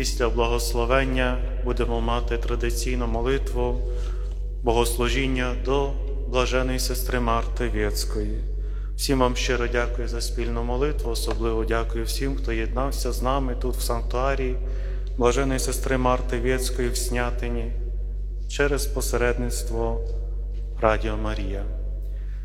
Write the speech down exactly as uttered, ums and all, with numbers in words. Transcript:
після благословення будемо мати традиційну молитву богослужіння до блаженої сестри Марти Вєцької. Всім вам щиро дякую за спільну молитву, особливо дякую всім, хто єднався з нами тут в санктуарії блаженої сестри Марти Вєцької в Снятині через посередництво Радіо Марія.